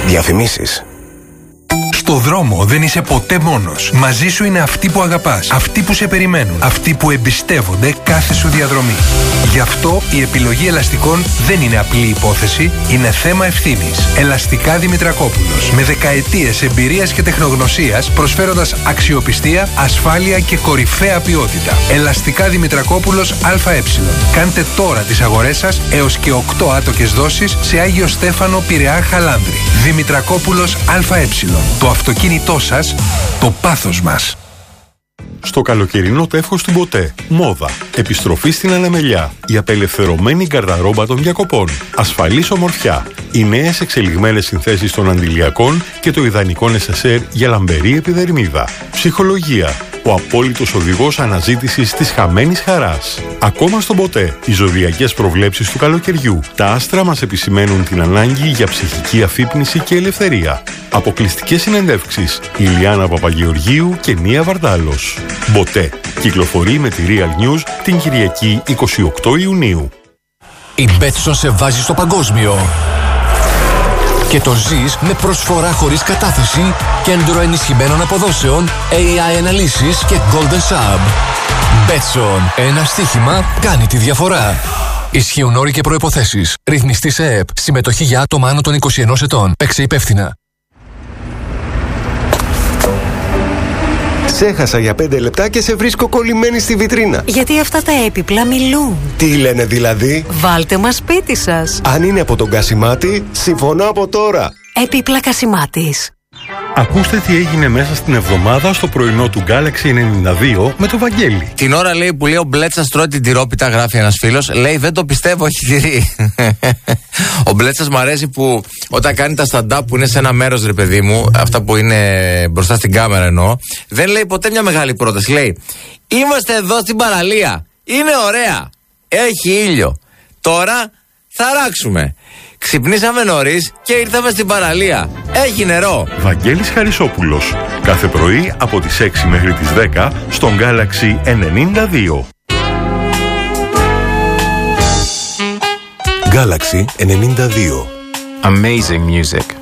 Διαφημίσεις. Στο δρόμο δεν είσαι ποτέ μόνος. Μαζί σου είναι αυτοί που αγαπάς, αυτοί που σε περιμένουν, αυτοί που εμπιστεύονται κάθε σου διαδρομή. Γι' αυτό η επιλογή ελαστικών δεν είναι απλή υπόθεση, είναι θέμα ευθύνης. Ελαστικά Δημητρακόπουλος. Με δεκαετίες εμπειρίας και τεχνογνωσίας, προσφέροντας αξιοπιστία, ασφάλεια και κορυφαία ποιότητα. Ελαστικά Δημητρακόπουλος ΑΕ. Κάντε τώρα τις αγορές σας έως και 8 άτοκες δόσεις σε Άγιο Στέφανο, Πειραιά, Χαλάνδρη. Δημητρακόπουλος ΑΕ. Το αυτοκίνητό σας, το πάθος μας. Στο καλοκαιρινό τεύχος του Μποτέ. Μόδα. Επιστροφή στην ανεμελιά. Η απελευθερωμένη γκαρδαρόμπα των διακοπών. Ασφαλής ομορφιά. Οι νέες εξελιγμένες συνθέσεις των αντιλιακών και το ιδανικό νεσεσέρ για λαμπερή επιδερμίδα. Ψυχολογία. Ο απόλυτος οδηγός αναζήτησης της χαμένης χαράς. Ακόμα στο Μποτέ. Οι ζωδιακές προβλέψεις του καλοκαιριού. Τα άστρα μας επισημαίνουν την ανάγκη για ψυχική αφύπνιση και ελευθερία. Αποκλειστικές συνεντεύξεις. Ηλιάνα Παπαγεωργίου και Νία Βαρδάλος. Μποτέ. Κυκλοφορεί με τη Real News την Κυριακή 28 Ιουνίου. Η Betson σε βάζει στο παγκόσμιο. Και το ζεις με προσφορά χωρίς κατάθεση, κέντρο ενισχυμένων αποδόσεων, AI αναλύσεις και Golden Sub. Betson. Ένα στοίχημα κάνει τη διαφορά. Ισχύουν όροι και προϋποθέσεις. Ρυθμιστής ΕΕΠ. Συμμετοχή για άτομα άνω των 21 ετών. Παίξε υπεύθυνα. Σε έχασα για 5 λεπτά και σε βρίσκω κολλημένη στη βιτρίνα. Γιατί αυτά τα έπιπλα μιλούν. Τι λένε δηλαδή? Βάλτε μας σπίτι σας. Αν είναι από τον Κασιμάτη, συμφωνώ από τώρα. Έπιπλα Κασιμάτης. Ακούστε τι έγινε μέσα στην εβδομάδα στο πρωινό του Galaxy 92 με το Βαγγέλη. Την ώρα, λέει, που λέει ο Μπλέτσας τρώει την τυρόπιτα, γράφει ένας φίλος, λέει δεν το πιστεύω, έχει τυρί. Ο Μπλέτσας μου αρέσει που όταν κάνει τα stand-up που είναι σε ένα μέρος, ρε παιδί μου, αυτά που είναι μπροστά στην κάμερα εννοώ, δεν λέει ποτέ μια μεγάλη πρόταση. Λέει, είμαστε εδώ στην παραλία, είναι ωραία, έχει ήλιο, τώρα θα ράξουμε. Ξυπνήσαμε νωρίς και ήρθαμε στην παραλία. Έχει νερό. Βαγγέλης Χαρισόπουλος. Κάθε πρωί από τις 6 μέχρι τις 10 στον Galaxy 92. Galaxy 92. Amazing music.